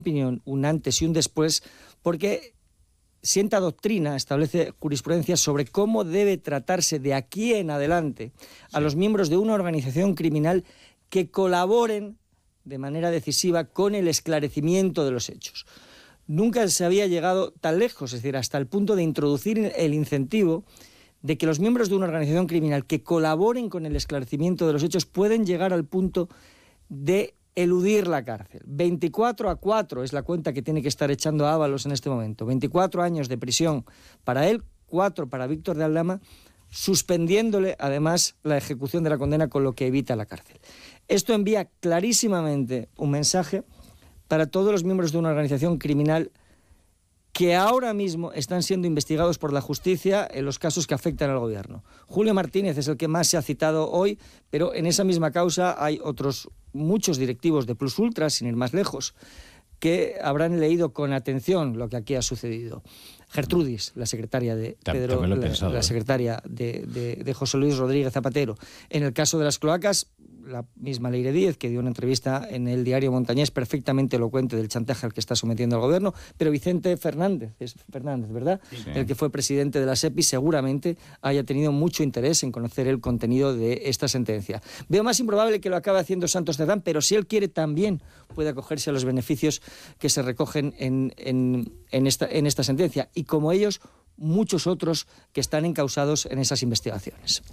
opinión, un antes y un después, porque sienta doctrina, establece jurisprudencia sobre cómo debe tratarse de aquí en adelante a los miembros de una organización criminal que colaboren de manera decisiva con el esclarecimiento de los hechos. Nunca se había llegado tan lejos, es decir, hasta el punto de introducir el incentivo de que los miembros de una organización criminal que colaboren con el esclarecimiento de los hechos pueden llegar al punto de eludir la cárcel. 24-4 es la cuenta que tiene que estar echando a Ábalos en este momento. 24 años de prisión para él, 4 para Víctor de Aldama, suspendiéndole además la ejecución de la condena, con lo que evita la cárcel. Esto envía clarísimamente un mensaje para todos los miembros de una organización criminal que ahora mismo están siendo investigados por la justicia en los casos que afectan al gobierno. Julio Martínez es el que más se ha citado hoy, pero en esa misma causa hay otros muchos directivos de Plus Ultra, sin ir más lejos, que habrán leído con atención lo que aquí ha sucedido. Gertrudis, la secretaria de Pedro, la secretaria de José Luis Rodríguez Zapatero. En el caso de las cloacas, la misma Leire Díez, que dio una entrevista en el diario Montañés perfectamente elocuente del chantaje al que está sometiendo el gobierno, pero Vicente Fernández, ¿verdad? Sí. El que fue presidente de la SEPI, seguramente haya tenido mucho interés en conocer el contenido de esta sentencia. Veo más improbable que lo acabe haciendo Santos Cerdán, pero si él quiere también puede acogerse a los beneficios que se recogen en esta sentencia, y como ellos, muchos otros que están encausados en esas investigaciones.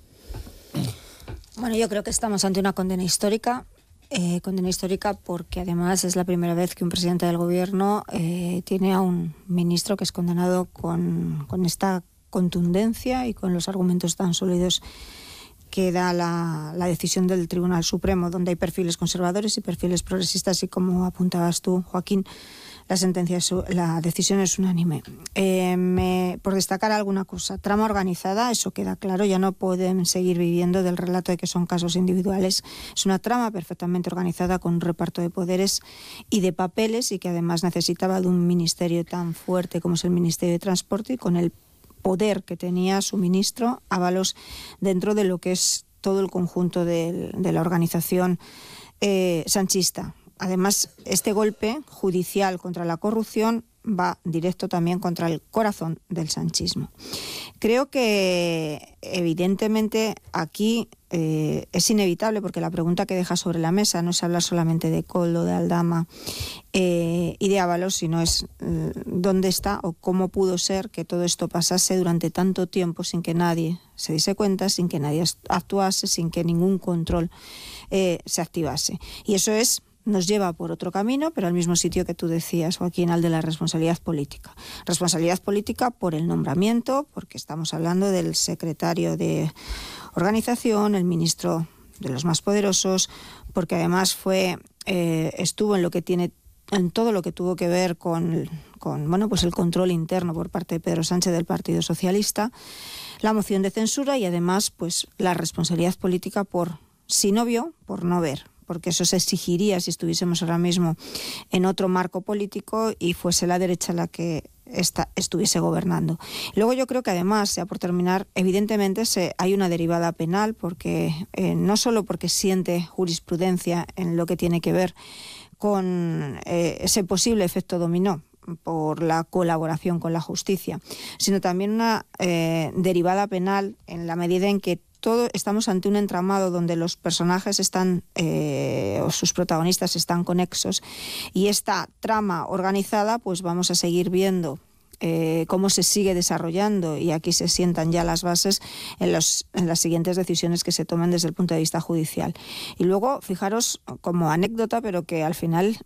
Bueno, yo creo que estamos ante una condena histórica porque además es la primera vez que un presidente del gobierno tiene a un ministro que es condenado con esta contundencia y con los argumentos tan sólidos que da la decisión del Tribunal Supremo, donde hay perfiles conservadores y perfiles progresistas, y como apuntabas tú, Joaquín, la decisión es unánime. Por destacar alguna cosa, trama organizada, eso queda claro, ya no pueden seguir viviendo del relato de que son casos individuales. Es una trama perfectamente organizada, con un reparto de poderes y de papeles, y que además necesitaba de un ministerio tan fuerte como es el Ministerio de Transporte, y con el poder que tenía su ministro Ábalos dentro de lo que es todo el conjunto de la organización sanchista. Además, este golpe judicial contra la corrupción va directo también contra el corazón del sanchismo. Creo que evidentemente aquí es inevitable, porque la pregunta que deja sobre la mesa no es hablar solamente de Koldo, de Aldama y de Ábalos, sino es dónde está o cómo pudo ser que todo esto pasase durante tanto tiempo sin que nadie se diese cuenta, sin que nadie actuase, sin que ningún control se activase. Y eso nos lleva por otro camino, pero al mismo sitio que tú decías, Joaquín, al de la responsabilidad política. Responsabilidad política por el nombramiento, porque estamos hablando del secretario de organización, el ministro de los más poderosos, porque además estuvo en todo lo que tuvo que ver con el control interno por parte de Pedro Sánchez del Partido Socialista, la moción de censura, y además pues la responsabilidad política por, si no vio, por no ver, porque eso se exigiría si estuviésemos ahora mismo en otro marco político y fuese la derecha la que estuviese gobernando. Luego yo creo que además, ya por terminar, evidentemente hay una derivada penal, porque no solo porque siente jurisprudencia en lo que tiene que ver con ese posible efecto dominó por la colaboración con la justicia, sino también una derivada penal en la medida en que estamos ante un entramado donde los personajes o sus protagonistas están conexos, y esta trama organizada, pues vamos a seguir viendo cómo se sigue desarrollando, y aquí se sientan ya las bases en las siguientes decisiones que se tomen desde el punto de vista judicial. Y luego, fijaros, como anécdota, pero que al final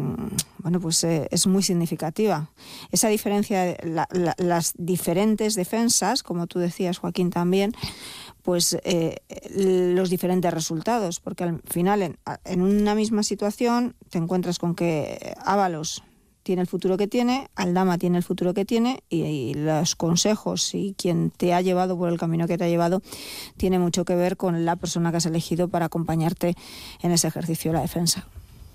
es muy significativa, esa diferencia, las diferentes defensas, como tú decías, Joaquín, también, pues los diferentes resultados, porque al final en una misma situación te encuentras con que Ábalos tiene el futuro que tiene, Aldama tiene el futuro que tiene, y los consejos y quien te ha llevado por el camino que te ha llevado tiene mucho que ver con la persona que has elegido para acompañarte en ese ejercicio de la defensa.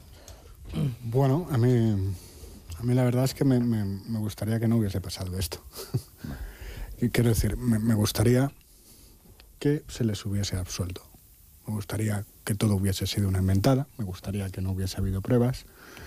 Bueno, a mí la verdad es que me gustaría que no hubiese pasado esto. Quiero decir, me gustaría que se les hubiese absuelto. Me gustaría que todo hubiese sido una inventada, me gustaría que no hubiese habido pruebas,